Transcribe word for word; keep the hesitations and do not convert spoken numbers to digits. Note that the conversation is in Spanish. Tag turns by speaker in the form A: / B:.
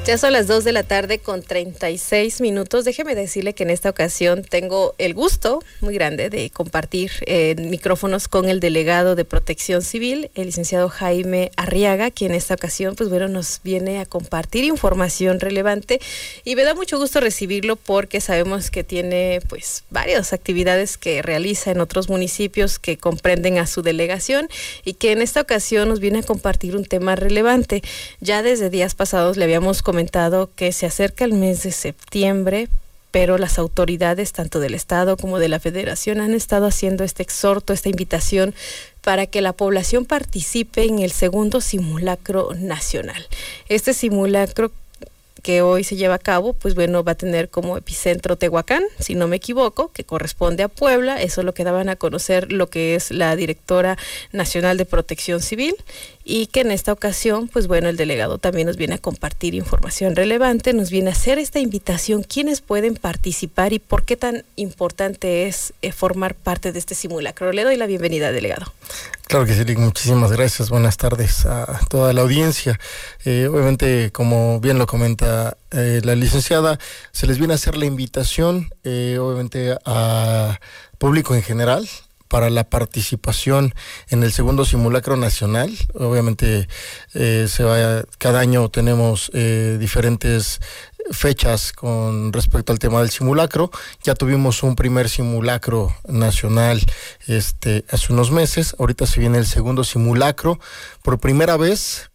A: Ya son las dos de la tarde con treinta y seis minutos. Déjeme decirle que en esta ocasión tengo el gusto muy grande de compartir eh, micrófonos con el delegado de Protección Civil, el licenciado Jaime Arriaga, quien en esta ocasión, pues bueno, nos viene a compartir información relevante y me da mucho gusto recibirlo porque sabemos que tiene pues varias actividades que realiza en otros municipios que comprenden a su delegación y que en esta ocasión nos viene a compartir un tema relevante. Ya desde días pasados le habíamos comentado comentado que se acerca el mes de septiembre, pero las autoridades tanto del Estado como de la Federación han estado haciendo este exhorto, esta invitación para que la población participe en el segundo simulacro nacional. Este simulacro que hoy se lleva a cabo, pues bueno, va a tener como epicentro Tehuacán, si no me equivoco, que corresponde a Puebla. Eso es lo que daban a conocer lo que es la directora nacional de Protección Civil, y que en esta ocasión, pues bueno, el delegado también nos viene a compartir información relevante, nos viene a hacer esta invitación, quiénes pueden participar y por qué tan importante es eh, formar parte de este simulacro. Le doy la bienvenida, delegado.
B: Claro que sí, muchísimas gracias. Buenas tardes a toda la audiencia. Eh, obviamente, como bien lo comenta eh, la licenciada, se les viene a hacer la invitación, eh, obviamente, a público en general, para la participación en el segundo simulacro nacional. Obviamente, eh, se va, cada año tenemos eh, diferentes fechas con respecto al tema del simulacro. Ya tuvimos un primer simulacro nacional este, hace unos meses. Ahorita se viene el segundo simulacro. Por primera vez